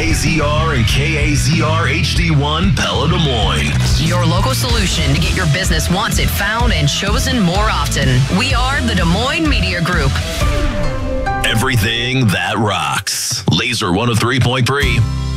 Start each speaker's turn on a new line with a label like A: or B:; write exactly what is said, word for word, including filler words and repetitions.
A: K A Z R and K A Z R H D one Pella Des Moines.
B: Your local solution to get your business wanted, found, and chosen more often. We are the Des Moines Media Group.
A: Everything that rocks. Laser one oh three point three.